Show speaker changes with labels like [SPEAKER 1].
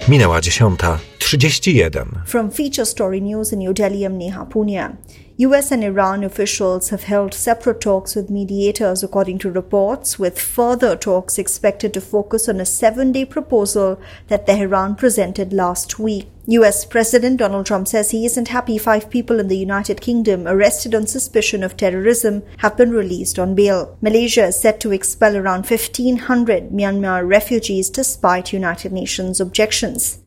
[SPEAKER 1] Minęła 10:31.
[SPEAKER 2] From Feature Story News in New Delhi, I'm Neha Punia. US and Iran officials have held separate talks with mediators, according to reports, with further talks expected to focus on a 7-day proposal that Tehran presented last week. US President Donald Trump says he isn't happy 5 people in the United Kingdom arrested on suspicion of terrorism have been released on bail. Malaysia is set to expel around 1,500 Myanmar refugees despite United Nations objections.